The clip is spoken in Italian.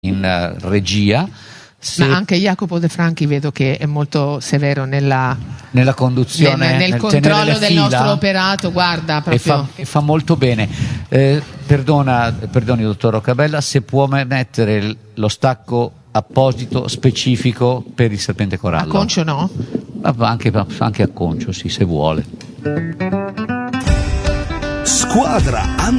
in regia. Ma anche Jacopo De Franchi vedo che è molto severo nella conduzione, nel controllo del nostro operato, guarda, proprio. E fa molto bene. Perdoni dottor Roccabella, se può mettere lo stacco apposito specifico per il serpente corallo. A concio no? Anche a concio, sì, se vuole. Squadra